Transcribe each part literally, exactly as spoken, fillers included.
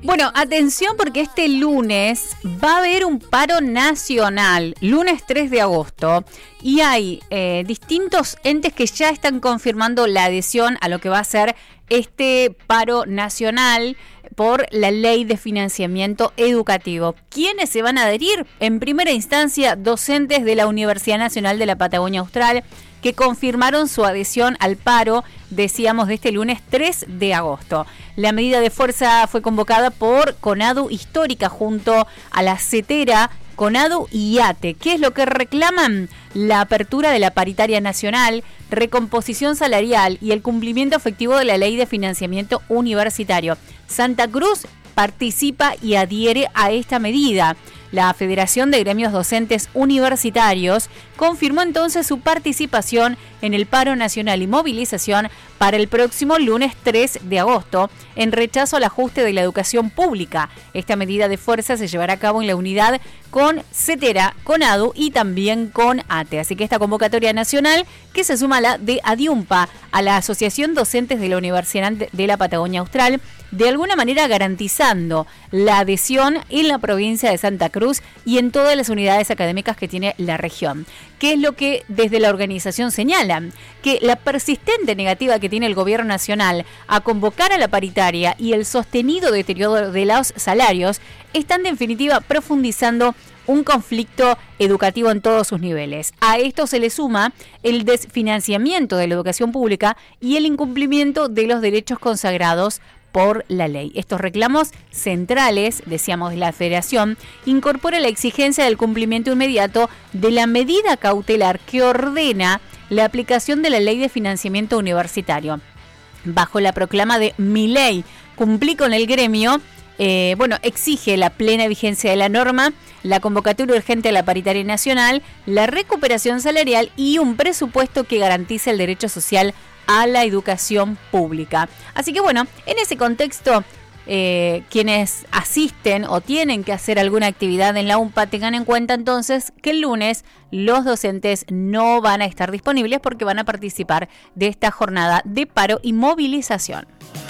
Bueno, atención porque este lunes va a haber un paro nacional, lunes tres de agosto, y hay eh, distintos entes que ya están confirmando la adhesión a lo que va a ser este paro nacional por la ley de financiamiento educativo. ¿Quiénes se van a adherir? En primera instancia, docentes de la Universidad Nacional de la Patagonia Austral, que confirmaron su adhesión al paro, decíamos, de este lunes tres de agosto. La medida de fuerza fue convocada por CONADU Histórica junto a la CETERA, CONADU y ATE. ¿Qué es lo que reclaman? La apertura de la paritaria nacional, recomposición salarial y el cumplimiento efectivo de la ley de financiamiento universitario. Santa Cruz participa y adhiere a esta medida. La Federación de Gremios Docentes Universitarios confirmó entonces su participación en el paro nacional y movilización para el próximo lunes tres de agosto en rechazo al ajuste de la educación pública. Esta medida de fuerza se llevará a cabo en la unidad con CETERA, CONADU y también con ATE. Así que esta convocatoria nacional que se suma a la de ADIUMPA, a la Asociación Docentes de la Universidad de la Patagonia Austral, de alguna manera garantizando la adhesión en la provincia de Santa Cruz y en todas las unidades académicas que tiene la región. ¿Qué es lo que desde la organización señalan? Que la persistente negativa que tiene el gobierno nacional a convocar a la paritaria y el sostenido deterioro de los salarios están en definitiva profundizando un conflicto educativo en todos sus niveles. A esto se le suma el desfinanciamiento de la educación pública y el incumplimiento de los derechos consagrados por la ley. Estos reclamos centrales, decíamos, de la Federación, incorpora la exigencia del cumplimiento inmediato de la medida cautelar que ordena la aplicación de la ley de financiamiento universitario. Bajo la proclama de mi ley, cumplí con el gremio, eh, bueno, exige la plena vigencia de la norma, la convocatoria urgente a la paritaria nacional, la recuperación salarial y un presupuesto que garantice el derecho social a la educación pública. Así que bueno, en ese contexto, eh, quienes asisten o tienen que hacer alguna actividad en la UMPA tengan en cuenta entonces que el lunes los docentes no van a estar disponibles porque van a participar de esta jornada de paro y movilización.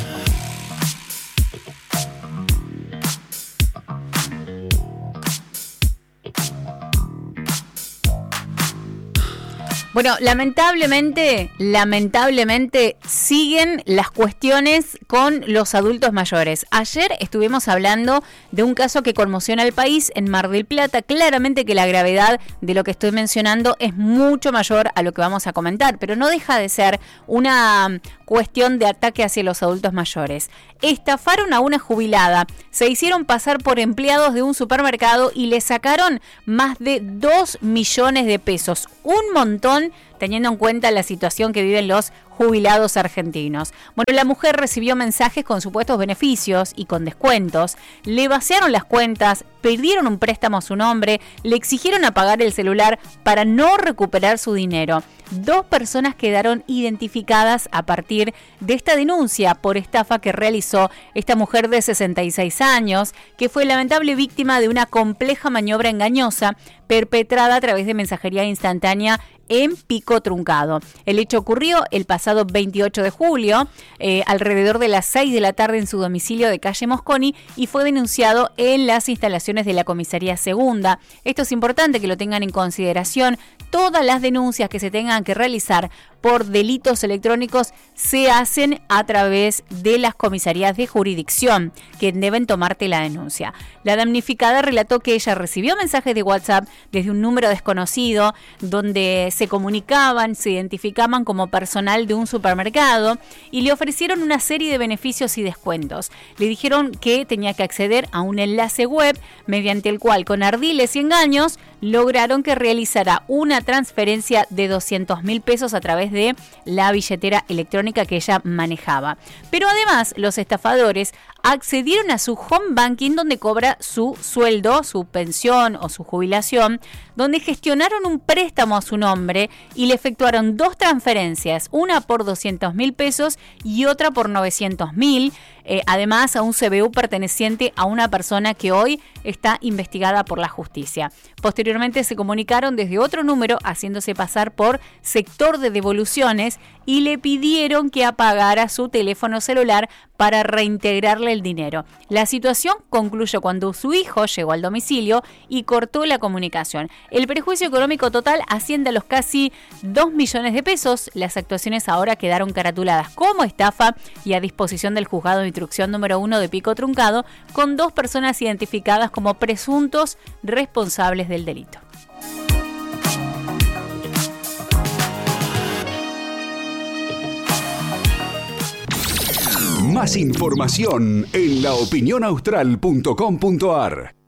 Bueno, lamentablemente, lamentablemente siguen las cuestiones con los adultos mayores. Ayer estuvimos hablando de un caso que conmociona al país en Mar del Plata. Claramente que la gravedad de lo que estoy mencionando es mucho mayor a lo que vamos a comentar, pero no deja de ser una cuestión de ataque hacia los adultos mayores. Estafaron a una jubilada, se hicieron pasar por empleados de un supermercado y le sacaron más de dos millones de pesos. Un montón, teniendo en cuenta la situación que viven los jubilados argentinos. Bueno, la mujer recibió mensajes con supuestos beneficios y con descuentos, le vaciaron las cuentas, pidieron un préstamo a su nombre, le exigieron apagar el celular para no recuperar su dinero. Dos personas quedaron identificadas a partir de esta denuncia por estafa que realizó esta mujer de sesenta y seis años, que fue lamentable víctima de una compleja maniobra engañosa perpetrada a través de mensajería instantánea en Pico Truncado. El hecho ocurrió el pasado veintiocho de julio, eh, alrededor de las seis de la tarde en su domicilio de calle Mosconi y fue denunciado en las instalaciones de la Comisaría Segunda. Esto es importante que lo tengan en consideración. Todas las denuncias que se tengan que realizar por delitos electrónicos se hacen a través de las comisarías de jurisdicción, que deben tomarte la denuncia. La damnificada relató que ella recibió mensajes de WhatsApp desde un número desconocido donde se comunicaban, se identificaban como personal de un supermercado y le ofrecieron una serie de beneficios y descuentos. Le dijeron que tenía que acceder a un enlace web mediante el cual, con ardiles y engaños, lograron que realizara una transferencia de doscientos mil pesos a través de la billetera electrónica que ella manejaba. Pero además, los estafadores accedieron a su home banking donde cobra su sueldo, su pensión o su jubilación, donde gestionaron un préstamo a su nombre y le efectuaron dos transferencias, una por doscientos mil pesos y otra por novecientos mil. eh, además a un C B U perteneciente a una persona que hoy está investigada por la justicia. Posteriormente se comunicaron desde otro número haciéndose pasar por sector de devoluciones y le pidieron que apagara su teléfono celular para reintegrarle el dinero. La situación concluyó cuando su hijo llegó al domicilio y cortó la comunicación. El perjuicio económico total asciende a los casi dos millones de pesos. Las actuaciones ahora quedaron caratuladas como estafa y a disposición del juzgado de instrucción número uno de Pico Truncado, con dos personas identificadas como presuntos responsables del delito. Más información en la opinión austral punto com punto a r.